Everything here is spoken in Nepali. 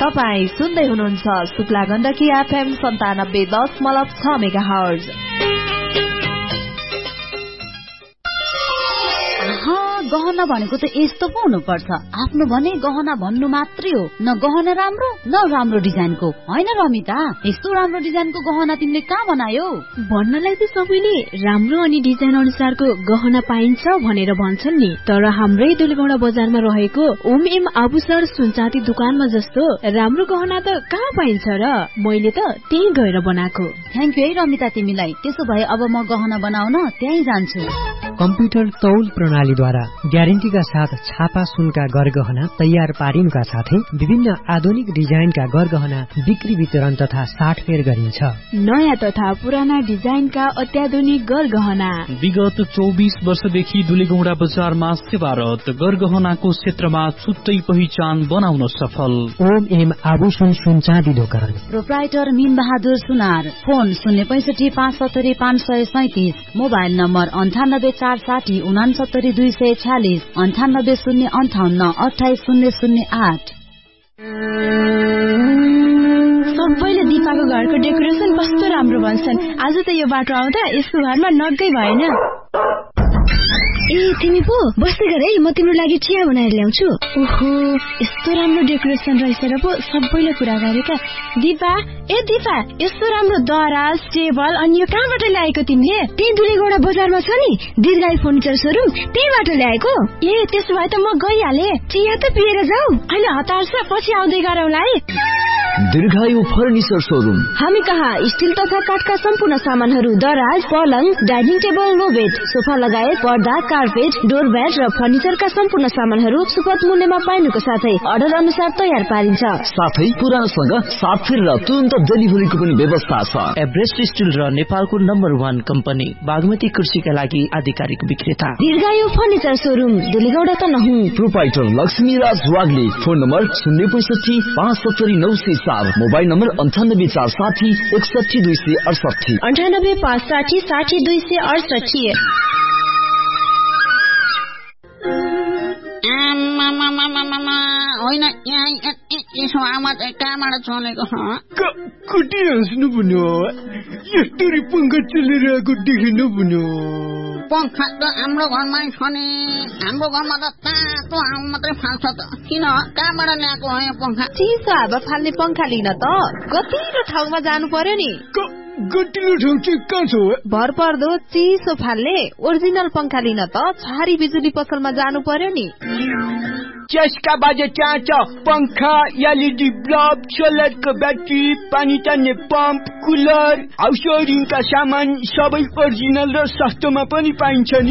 तपाई सुन्दै हुनुहुन्छ शुक्ला गण्डकी FM 97.6 मेगाहर्ज। गहना भनेको त यस्तो पो हुनुपर्छ। आफ्नो भने गहना भन्नु मात्रै हो, न गहना राम्रो न राम्रो डिजाइनको। होइन रमिता, यस्तो राम्रो डिजाइनको गहना तिमीले कहाँ बनायौ? भन्नलाई त सबैले राम्रो अनि डिजाइन अनुसारको गहना पाइन्छ भनेर भन्छन् नि, तर हाम्रै दुलेगौडा बजारमा रहेको ओम एम आभूषण सुनचाँदी दुकानमा जस्तो राम्रो गहना त कहाँ पाइन्छ र? मैले त त्यही गएर बनाएको। थ्याङ्क यू है रमिता तिमीलाई। त्यसो भए अब म गहना बनाउन त्यही जान्छु। कम्प्युटर तौल प्रणालीद्वारा ग्यारेन्टीका साथ छापा सुनका गरगहना तयार पारिनुका साथै विभिन्न आधुनिक डिजाइनका गरगहना बिक्री वितरण तथा साटफेर गरिन्छ। नयाँ तथा पुराना डिजाइनका अत्याधुनिक गरगहना विगत 24 वर्षदेखि दुलेगौडा बजारमा सेवारत, गरगहनाको क्षेत्रमा छुट्टै पहिचान बनाउन सफल। ओम एम आभूषण सुनचाँदी दोकान, प्रोप्राइटर मीन बहादुर सुनार। Phone 065 570 537, mobile number 98 460 69 246, 98 058 28 008। सबैले दिपाको घरको डेकोरेसन कस्तो राम्रो भन्छन्। आज त यो बाटो आउँदा यसको घरमा नगै भएन। ए तिमी पो बस्दै गर है, म तिम्रो लागि चिया बनाएर ल्याउँछु। ओहो, यस्तो राम्रो डेकोरेसन रहेछ र पो सबैले कुरा गरेका। दिपा, ए दिपा, यस्तो राम्रो दराज टेबल अनि यो कहाँबाट ल्याएको तिमीले? त्यही दुलेगौडा बजारमा छ नि दीर्घायु फर्निचर सोरुम, त्यहीबाट ल्याएको। ए त्यसो भए त म गइहाले, चिया त पिएर जाऊ। अहिले हतार छ, पछि आउँदै गरौँला है। दीर्घायु फर्निचर सोरुम। हामी कहाँ स्टिल तथा काठका सम्पूर्ण सामानहरू, दराज, पलङ, डाइनिङ टेबल, लो बेड, सोफा लगायत पर्दा, कार्पेट, डोरम्याट र फर्निचरका सम्पूर्ण सामानहरू सुपथ मूल्यमा पाइनुको साथै अर्डर अनुसार तयार पारिन्छ। साथै पुरानोसँग साथफेर र तुरन्त डेलिभरीको पनि व्यवस्था छ। एभरेस्ट स्टिल र नेपालको नम्बर 1 कम्पनी बागमती कृषिका लागि आधिकारिक विक्रेता दीर्घायु फर्निचर सोरुम, दुलेगौडा त नहुँ। Proprietor Laxmiraj Wagle. Phone number 065 570 904, mobile number 98 460 61 268, 98 560 60 268। होइन यसो आवाज कहाँबाट चलेको? कति हाँस्नु भन्यो, यस्तरी पंखा चलिरहेको देखिनु भन्यो। पंखा त हाम्रो घरमै छ नि, हाम्रो घरमा त तातो हावा मात्रै फाल्छ त। किन, कहाँबाट ल्याएको हो यो पंखा? चिसो हावा फाल्ने पंखा लिन त गतिलो ठाउँमा जानु पर्यो नि। गतिलो ठाउँ चाहिँ कहाँ छ? भर पर्दो चिसो फाल्ने ओरिजिनल पंखा लिन त छहारी बिजुली पसलमा जानु पर्यो नि। चस्का बाजे चाँच, पंखा, एलईडी बल्ब, सोलरको ब्याट्री, पानी तान्ने पम्प, कुलर, हाउस वायरिङका सामान सबै ओरिजिनल र सस्तोमा पनि पाइन्छ नि।